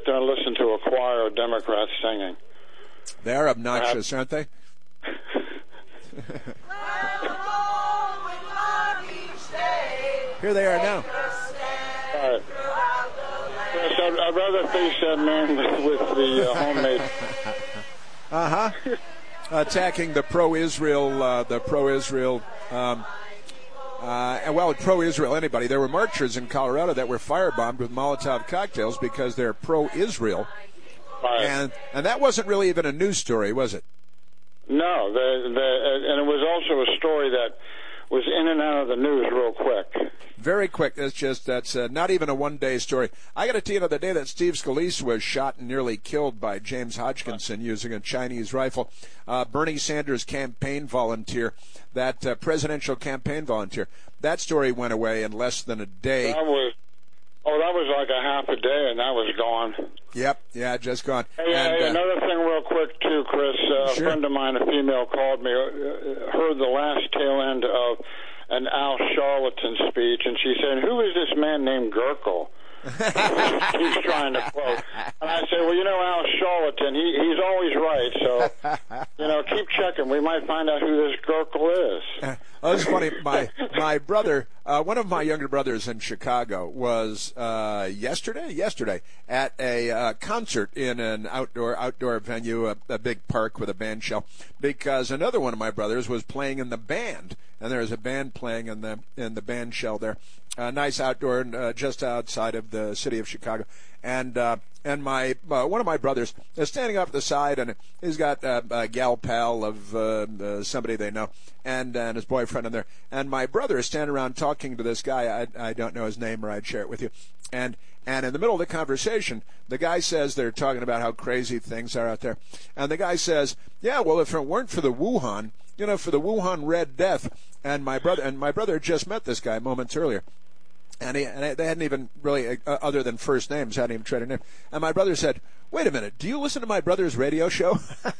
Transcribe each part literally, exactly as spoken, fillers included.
going to listen to a choir of Democrats singing. They're obnoxious, aren't they? Here they are now. All right. Yes, I'd, I'd rather face that man with the uh, homemade. Uh huh. Attacking the pro-Israel, uh, the pro-Israel, um, uh, well, pro-Israel anybody. There were marchers in Colorado that were firebombed with Molotov cocktails because they're pro-Israel, Right. and and that wasn't really even a news story, was it? No, the, the, and it was also a story that was in and out of the news real quick. Very quick. It's just, that's uh, not even a one-day story. I got to tell you, the day that Steve Scalise was shot and nearly killed by James Hodgkinson using a Chinese rifle, uh, Bernie Sanders' campaign volunteer, that uh, presidential campaign volunteer, that story went away in less than a day. That was, oh, that was like a half a day, and that was gone. Yep, yeah, just gone. Hey, and, hey, uh, another thing real quick, too, Chris. Uh, sure. A friend of mine, a female, called me, uh, heard the last tail end of an Al Sharpton speech, and she said, who is this man named Gurkel? He's trying to quote. And I said, well, you know, Al Sharpton, he, he's always right, so, you know, keep checking. We might find out who this Gurkel is. Uh, oh, it's funny. My my brother, uh, one of my younger brothers in Chicago, was uh, yesterday, yesterday at a uh, concert in an outdoor outdoor venue, a, a big park with a band shell, because another one of my brothers was playing in the band, and there was a band playing in the in the band shell there, a nice outdoor, uh, just outside of the city of Chicago, and. Uh, And my uh, one of my brothers is standing up at the side, and he's got uh, a gal pal of uh, uh, somebody they know, and, and his boyfriend in there. And my brother is standing around talking to this guy. I, I don't know his name, or I'd share it with you. And and in the middle of the conversation, the guy says they're talking about how crazy things are out there. And the guy says, "Yeah, well, if it weren't for the Wuhan, you know, for the Wuhan Red Death." And my brother and my brother had just met this guy moments earlier. And, he, and they hadn't even really, uh, other than first names, hadn't even tried a name. And my brother said, wait a minute, do you listen to my brother's radio show?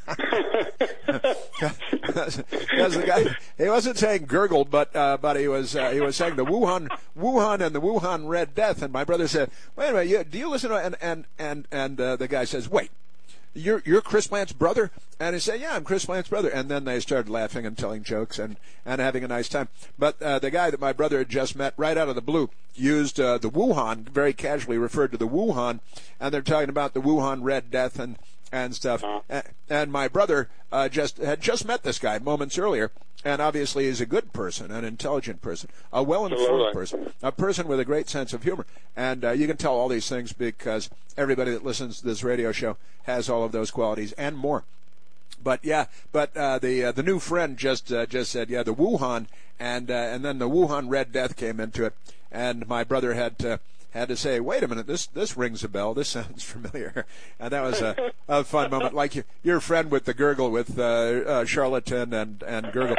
Because the guy, he wasn't saying gurgle, but uh, but he was uh, he was saying the Wuhan Wuhan and the Wuhan Red Death. And my brother said, wait a minute, you, do you listen to it? And, and, and, and uh, the guy says, wait. You're, you're Chris Plant's brother? And he said, yeah, I'm Chris Plant's brother. And then they started laughing and telling jokes and, and having a nice time. But uh, the guy that my brother had just met right out of the blue used uh, the Wuhan, very casually referred to the Wuhan, and they're talking about the Wuhan Red Death and, and stuff. And, and my brother uh, just had just met this guy moments earlier, and obviously he's a good person, an intelligent person, a well-informed person, a person with a great sense of humor. And uh, you can tell all these things because everybody that listens to this radio show has all of those qualities and more. But yeah, but uh, the uh, the new friend just uh, just said, yeah, the Wuhan, and uh, and then the Wuhan Red Death came into it, and my brother had to had to say, wait a minute, this this rings a bell, this sounds familiar, and that was a, a fun moment, like you, your friend with the gurgle with uh, uh, Charlatan and and gurgle.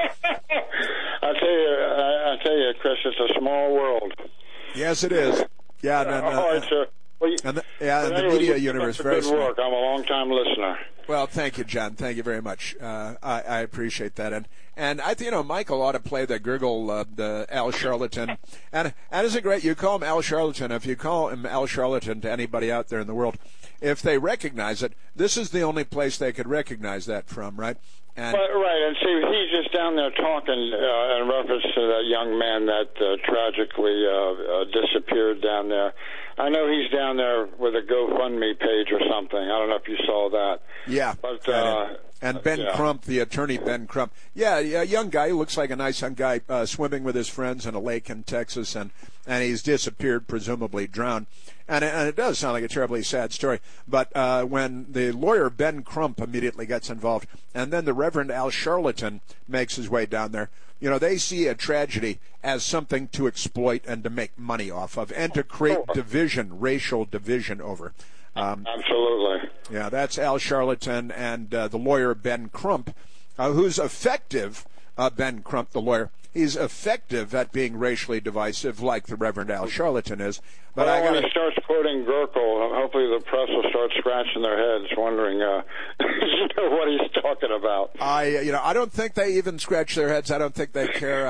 I tell you, I, I tell you, Chris, it's a small world. Yes, it is. Yeah, and, and, uh, all right, sir. Well, you, and the, yeah, and the anyway, media universe, very good small. work. I'm a long-time listener. Well, thank you, John. Thank you very much. Uh, I, I appreciate that. And and I think, you know, Michael ought to play the gurgle, uh, the Al Sharpton. And, and isn't it great? You call him Al Sharpton. If you call him Al Sharpton to anybody out there in the world, if they recognize it, this is the only place they could recognize that from, right? And right, right, and see, he's just down there talking uh, in reference to that young man that uh, tragically uh, uh, disappeared down there. I know he's down there with a GoFundMe page or something. I don't know if you saw that. Yeah. But, uh, and Ben yeah. Crump, the attorney Ben Crump. Yeah, a young guy. He looks like a nice young guy uh, swimming with his friends in a lake in Texas, and, and he's disappeared, presumably drowned. And it, and it does sound like a terribly sad story. But uh, when the lawyer Ben Crump immediately gets involved, and then the Reverend Al Sharpton makes his way down there, you know, they see a tragedy as something to exploit and to make money off of and to create division, racial division over. Um, Absolutely. Yeah, that's Al Sharpton and uh, the lawyer Ben Crump, uh, who's effective, uh, Ben Crump, the lawyer. He's effective at being racially divisive, like the Reverend Al Sharpton is. But well, I gotta, when he starts quoting Gurkel, hopefully the press will start scratching their heads, wondering, uh, you know, what he's talking about. I, you know, I don't think they even scratch their heads. I don't think they care. I don't,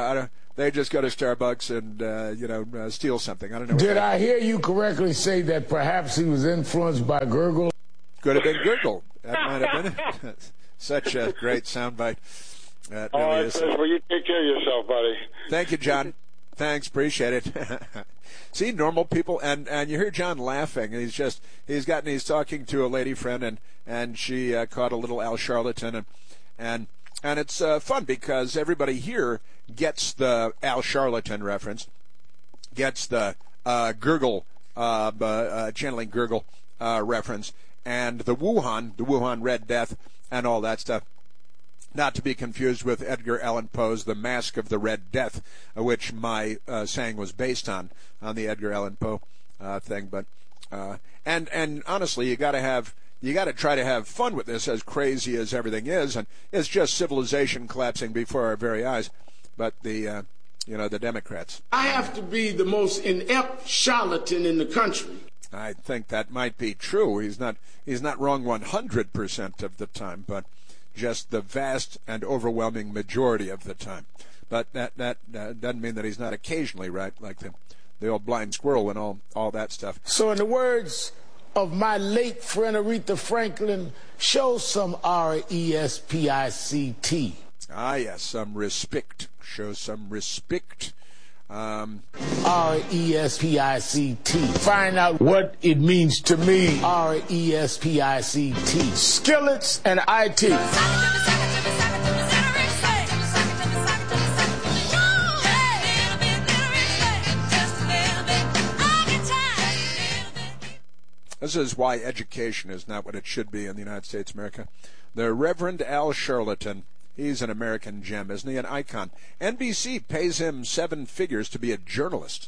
they just go to Starbucks and uh, you know uh, steal something. I don't know. Did I hear you correctly say that perhaps he was influenced by Gurgle? Could have been Gurgle. That might have been it. Such a great soundbite. That really All right, is. Chris, well, you take care of yourself, buddy. Thank you, John. Thanks, appreciate it. See, normal people, and, and you hear John laughing. He's just he's gotten he's talking to a lady friend, and and she uh, caught a little Al Sharpton, and and and it's uh, fun because everybody here gets the Al Sharpton reference, gets the uh, Gurgle uh, uh, channeling Gurgle uh, reference, and the Wuhan, the Wuhan Red Death, and all that stuff. Not to be confused with Edgar Allan Poe's The Mask of the Red Death, uh, which my uh, saying was based on, on the Edgar Allan Poe uh, thing. But uh, and and honestly, you got to have you got to try to have fun with this, as crazy as everything is, and it's just civilization collapsing before our very eyes. But the uh, you know the Democrats. I have to be the most inept charlatan in the country. I think that might be true. He's not he's not wrong one hundred percent of the time, but just the vast and overwhelming majority of the time. But that that uh, doesn't mean that he's not occasionally right, like the the old blind squirrel and all all that stuff. So in the words of my late friend Aretha Franklin, show some R E S P I C T. Ah, yes, some respect. Show some respect. Um, R E S P I C T. Find out what it means to me. R E S P I C T. Skillets and I T. This is why education is not what it should be in the United States of America. The Reverend Al Sharpton. He's an American gem, isn't he? An icon. N B C pays him seven figures to be a journalist.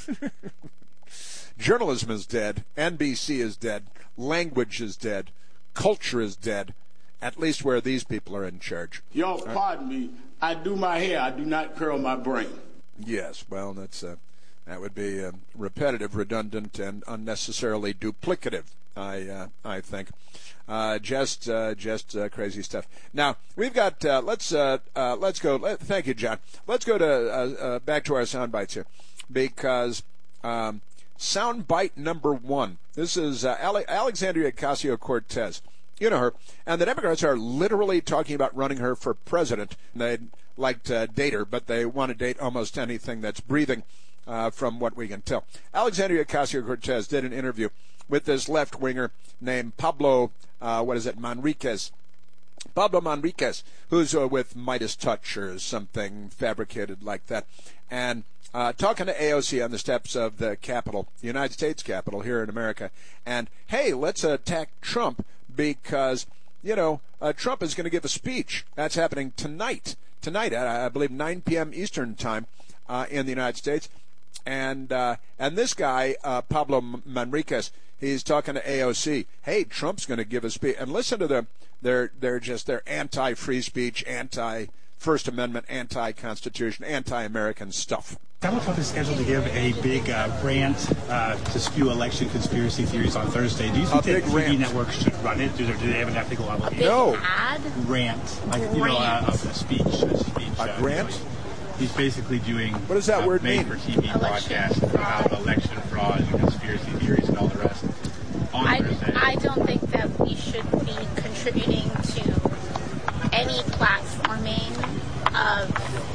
Journalism is dead. N B C is dead. Language is dead. Culture is dead. At least where these people are in charge. Y'all pardon me. I do my hair. I do not curl my brain. Yes, well, that's uh, that would be uh, repetitive, redundant, and unnecessarily duplicative, I uh, I think. Uh, just, uh, just uh, crazy stuff. Now we've got. Uh, let's uh, uh, let's go. Let, thank you, John. Let's go to uh, uh, back to our sound bites here, because um, sound bite number one. This is uh, Ale- Alexandria Ocasio-Cortez. You know her, and the Democrats are literally talking about running her for president. They'd like to date her, but they want to date almost anything that's breathing, uh, from what we can tell. Alexandria Ocasio-Cortez did an interview with this left-winger named Pablo, uh, what is it, Manriquez. Pablo Manriquez, who's uh, with Midas Touch or something fabricated like that. And uh, talking to A O C on the steps of the Capitol, the United States Capitol here in America. And, hey, let's attack Trump because, you know, uh, Trump is going to give a speech. That's happening tonight. Tonight at, I believe, nine p.m. Eastern time uh, in the United States. And uh, and this guy, uh, Pablo Manriquez, he's talking to A O C. Hey, Trump's going to give a speech. And listen to them. They're, they're just, they're anti-free speech, anti-First Amendment, anti-Constitution, anti-American stuff. Donald Trump is scheduled to give a big uh, rant uh, to spew election conspiracy theories on Thursday. Do you think that T V rant. networks should run it? Do they, do they have an ethical obligation? No. Ad? Rant. Like, you know, uh, a speech. A, speech, a uh, grant? You know, he's basically doing what does that uh, word mean? made-for-T V broadcasts about election fraud and conspiracy theories and all the rest. I, I don't think that we should be contributing to any platforming of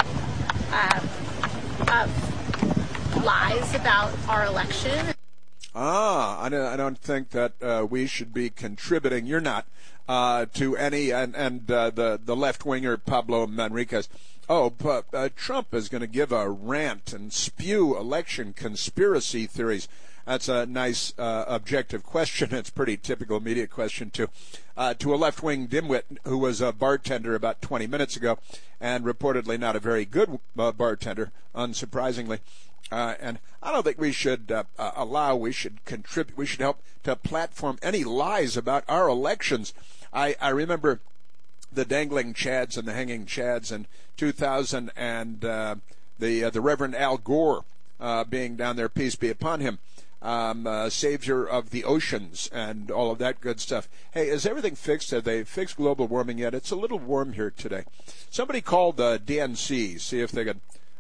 uh, of lies about our election. Ah, I don't, I don't think that uh, we should be contributing. You're not uh, to any and and uh, the the left winger Pablo Manriquez. Oh, but uh, Trump is going to give a rant and spew election conspiracy theories. That's a nice uh, objective question. It's a pretty typical media question, too. Uh, to a left-wing dimwit who was a bartender about twenty minutes ago and reportedly not a very good uh, bartender, unsurprisingly. Uh, and I don't think we should uh, uh, allow, we should contribute, we should help to platform any lies about our elections. I, I remember the dangling Chads and the hanging Chads in two thousand and uh, the, uh, the Reverend Al Gore uh, being down there, peace be upon him. Um, uh, savior of the oceans and all of that good stuff. Hey, is everything fixed? Have they fixed global warming yet? It's a little warm here today. Somebody called the D N C, see if they could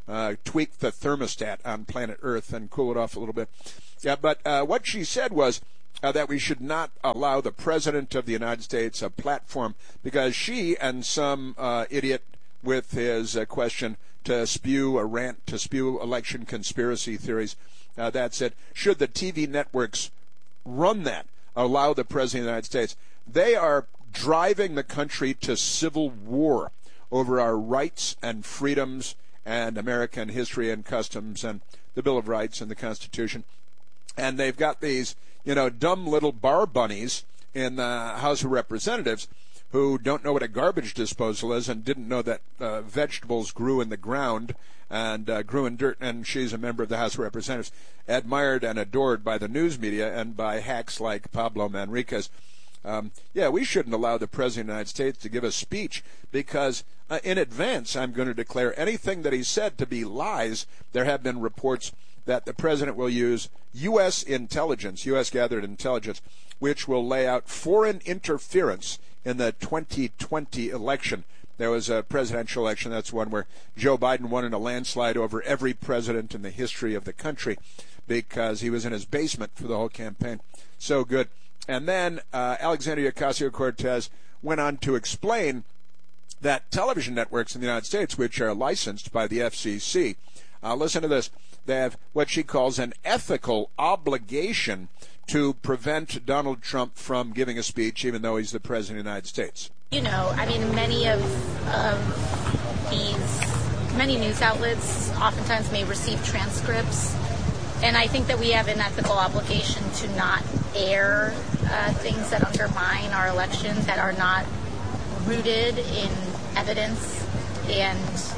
uh, tweak the thermostat on planet Earth and cool it off a little bit. Yeah, but uh, what she said was uh, that we should not allow the President of the United States a platform because she and some uh, idiot with his uh, question to spew a rant, to spew election conspiracy theories, uh, that's it. Should the T V networks run that, allow the President of the United States? They are driving the country to civil war over our rights and freedoms and American history and customs and the Bill of Rights and the Constitution. And they've got these, you know, dumb little bar bunnies in the House of Representatives who don't know what a garbage disposal is and didn't know that uh, vegetables grew in the ground and uh, grew in dirt. And she's a member of the House of Representatives, admired and adored by the news media and by hacks like Pablo Manriquez. Um, yeah, we shouldn't allow the President of the United States to give a speech because uh, in advance I'm going to declare anything that he said to be lies. There have been reports that the President will use U S intelligence, U S gathered intelligence, which will lay out foreign interference in the twenty twenty election. There was a presidential election. That's one where Joe Biden won in a landslide over every president in the history of the country because he was in his basement for the whole campaign. So good. And then uh, Alexandria Ocasio-Cortez went on to explain that television networks in the United States, which are licensed by the F C C, uh, listen to this, they have what she calls an ethical obligation to prevent Donald Trump from giving a speech, even though he's the President of the United States. You know, I mean, many of, of these, many news outlets oftentimes may receive transcripts. And I think that we have an ethical obligation to not air uh, things that undermine our elections, that are not rooted in evidence and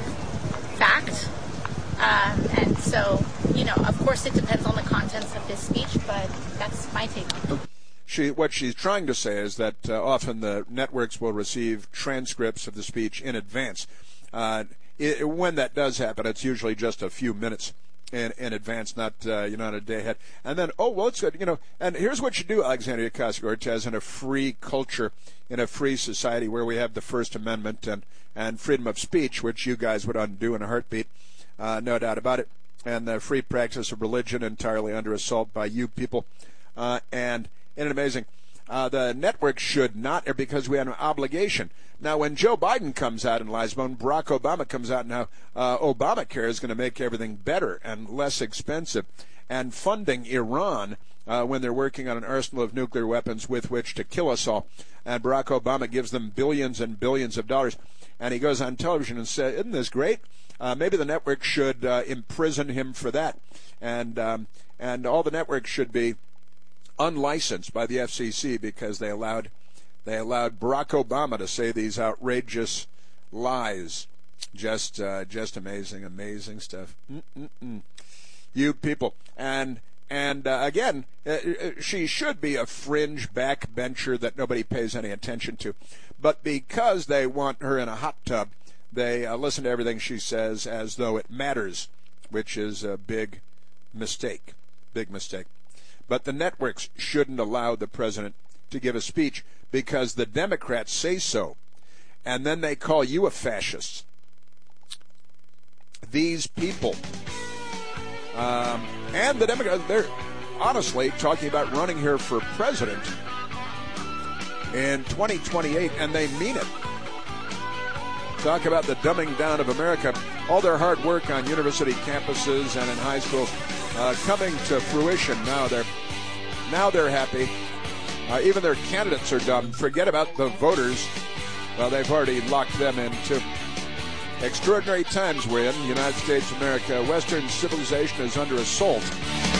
fact. Um, and so, you know, of course it depends on the contents of his speech, but that's my take on it. She, what she's trying to say is that uh, often the networks will receive transcripts of the speech in advance. Uh, it, when that does happen, it's usually just a few minutes in, in advance, not uh, you know, on a day ahead. And then, oh, well, it's good, you know. And here's what you do, Alexandria Ocasio-Cortez, in a free culture, in a free society where we have the First Amendment and, and freedom of speech, which you guys would undo in a heartbeat, uh, no doubt about it, and the free practice of religion entirely under assault by you people. Uh, and isn't it amazing? Uh, the network should not air because we have an obligation. Now, when Joe Biden comes out and lies, when Barack Obama comes out now, uh, Obamacare is going to make everything better and less expensive. And funding Iran uh, when they're working on an arsenal of nuclear weapons with which to kill us all. And Barack Obama gives them billions and billions of dollars. And he goes on television and says, isn't this great? Uh, maybe the network should uh, imprison him for that. And um, and all the networks should be unlicensed by the F C C because they allowed they allowed Barack Obama to say these outrageous lies. Just uh, just amazing, amazing stuff. Mm-mm-mm. You people. And and uh, again, uh, she should be a fringe backbencher that nobody pays any attention to. But because they want her in a hot tub, they uh, listen to everything she says as though it matters, which is a big mistake, big mistake. But the networks shouldn't allow the president to give a speech because the Democrats say so, and then they call you a fascist. These people, um, and the Democrats, they're honestly talking about running here for president in twenty twenty-eight, and they mean it. Talk about the dumbing down of America. All their hard work on university campuses and in high schools uh, coming to fruition. Now they're now they're happy. Uh, even their candidates are dumb. Forget about the voters. Well, they've already locked them in too. Extraordinary times we're in. United States of America. Western civilization is under assault.